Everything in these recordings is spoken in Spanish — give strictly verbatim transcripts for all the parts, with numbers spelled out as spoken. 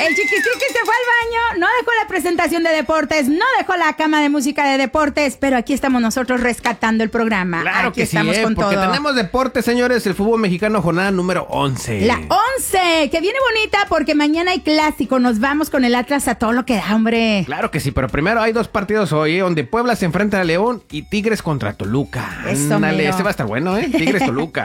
El Chiquistriqui se fue al baño, no dejó la presentación de deportes, no dejó la cama de música de deportes, pero aquí estamos nosotros rescatando el programa. Claro aquí que estamos sí, eh, con porque todo. tenemos deportes, señores, el fútbol mexicano, jornada número once. La once, que viene bonita porque mañana hay clásico, nos vamos con el Atlas a todo lo que da, hombre. Claro que sí, pero primero hay dos partidos hoy, eh, donde Puebla se enfrenta a León y Tigres contra Toluca. Eso, Ándale, mero. ese va a estar bueno, ¿eh? Tigres-Toluca.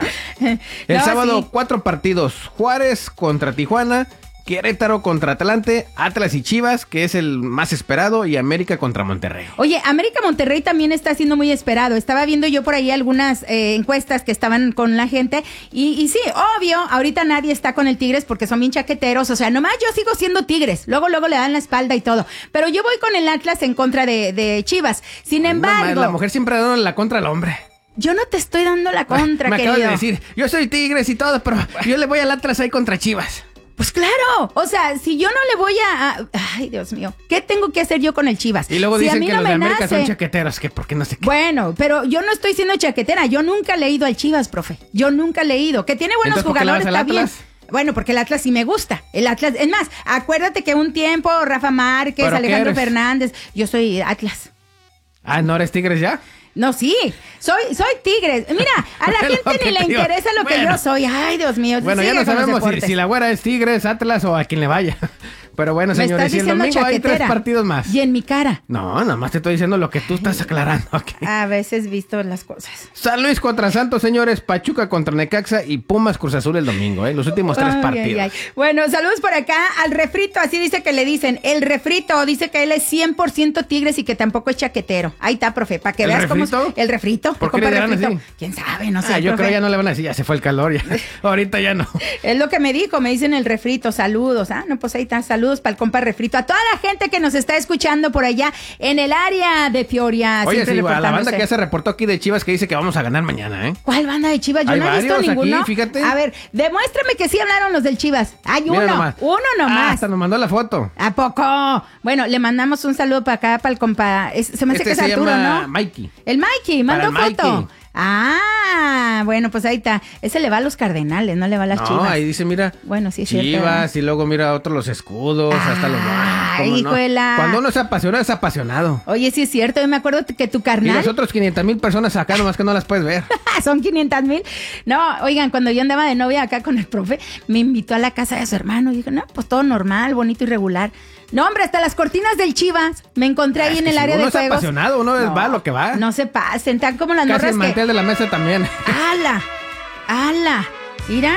El No, sábado, sí. cuatro partidos. Juárez contra Tijuana, Querétaro contra Atlante, Atlas y Chivas, que es el más esperado, y América contra Monterrey. Oye, América Monterrey también está siendo muy esperado. Estaba viendo yo por ahí algunas eh, encuestas que estaban con la gente. Y, y sí, obvio, ahorita nadie está con el Tigres porque son bien chaqueteros. O sea, nomás yo sigo siendo Tigres. Luego, luego le dan la espalda y todo. Pero yo voy con el Atlas en contra de, de Chivas. Sin embargo, No, la mujer siempre da la contra al hombre. yo no te estoy dando la contra, Me querido. acabas de decir, yo soy Tigres y todo, pero yo le voy al Atlas ahí contra Chivas. Pues claro, o sea, si yo no le voy a, a- ay, Dios mío, ¿qué tengo que hacer yo con el Chivas? Y luego Si a dicen mí que no los de me América nace. son chaqueteros, que por qué no sé qué. Bueno, pero yo no estoy siendo chaquetera, yo nunca he ido al Chivas, profe. Yo nunca he ido. Que tiene buenos Entonces, ¿por qué le jugadores, vas al está bien. Atlas? Bueno, porque el Atlas sí me gusta. El Atlas, es más, acuérdate que un tiempo Rafa Márquez, ¿Pero qué Alejandro eres? Fernández, yo soy Atlas. Ah, ¿no eres Tigres ya? No, sí, soy soy Tigres. Mira, a la Bueno, gente ¿qué ni le te digo? interesa lo que Bueno. yo soy. Ay, Dios mío. Bueno, ya sigue no con los sabemos si, deportes. si la güera es Tigres, Atlas o a quien le vaya. Pero bueno, Me señores, estás y el diciendo domingo hay tres chaquetera. partidos más. Y en mi cara. No, nada más te estoy diciendo lo que tú estás aclarando. ¿Ok? A veces visto las cosas. San Luis contra Santos, señores, Pachuca contra Necaxa y Pumas Cruz Azul el domingo, ¿eh? Los últimos tres Ay, partidos. ay, ay. Bueno, saludos por acá al Refrito, así dice que le dicen. El Refrito dice que él es cien por ciento Tigres y que tampoco es chaquetero. Ahí está, profe, para que ¿El veas cómo Refrito? es. El Refrito. ¿Por qué compa le dirán Refrito. así? ¿Quién sabe? No sé, Ah, yo profe. creo ya no le van a decir, ya se fue el calor, ya. Ahorita ya no. Es lo que me dijo, me dicen el Refrito, saludos. Ah, no, pues ahí está, saludos para el compa Refrito. A toda la gente que nos está escuchando por allá en el área de Peoria. Oye, siempre sí, a la banda reportándose. que ya se reportó aquí de Chivas que dice que vamos a ganar mañana, ¿eh? ¿Cuál banda de Chivas? Yo Hay no he visto varios aquí, ninguno. fíjate. A ver, demuéstrame que sí hablaron los del Chivas. Hay Mira uno, nomás. uno Ah, nomás. hasta nos mandó la foto. ¿A poco? Bueno, le mandamos un saludo para acá, para el compa. Es- se me hace Este que es se Arturo, llama ¿no? Mikey. El Mikey, Para mandó el foto. Mikey. Ah, bueno, pues ahí está. Ese le va a los Cardenales, no le va a las No, Chivas. ahí dice, mira, Bueno, sí es cierto, Chivas, y luego mira otros los escudos, hasta los... Ah, ¿cómo no? hijuela. Cuando uno se apasiona, es apasionado. Oye, sí es cierto, yo me acuerdo que tu Y carnal... las otras quinientas mil personas acá, nomás que no las puedes ver. Son quinientas mil. No, oigan, cuando yo andaba de novia acá con el profe, me invitó a la casa de su hermano. Y dije, no, pues todo normal, bonito y regular. No, hombre, hasta las cortinas del Chivas me encontré ahí Es en que el si área uno de es juegos. apasionado, uno es- va a lo que va. No se pasen, tan como las Casi morras el que... mantel de la mesa también. ¡Ala! ¡Ala! Mira,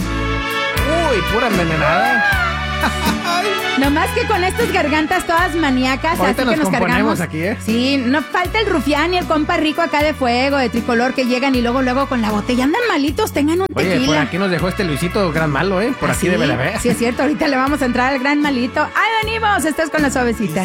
Uy, pura envenenada. nomás que con estas gargantas todas maníacas, Ahorita así que nos nos componemos cargamos. aquí, ¿eh? Sí, no falta el rufián y el compa rico acá de fuego, de tricolor, que llegan y luego, luego con la botella. Andan malitos, tengan un Oye, tequila. por aquí nos dejó este Luisito gran malo, ¿eh? Por ¿Ah, aquí sí? debe de haber. Sí, es cierto, ahorita le vamos a entrar al gran malito. Ahí venimos, estás con la suavecita.